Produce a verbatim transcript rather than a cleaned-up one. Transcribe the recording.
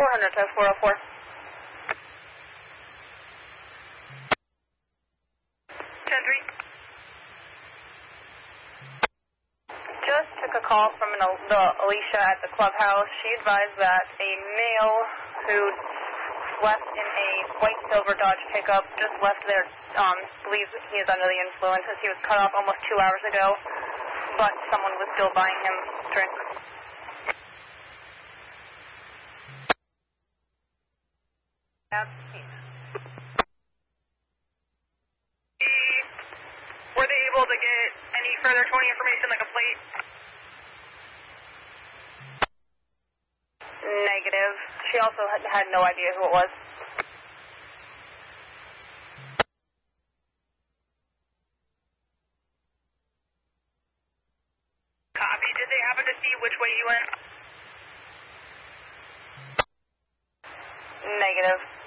four hundred to four oh four. ten three. Just took a call from an, the Alicia at the clubhouse. She advised that a male who left in a white silver Dodge pickup just left there, um, believes he is under the influence as he was cut off almost two hours ago, but someone was still buying him drinks. Were they able to get any further towing information, like a plate? Negative. She also had, had no idea who it was. Copy. Did they happen to see which way you went? Negative.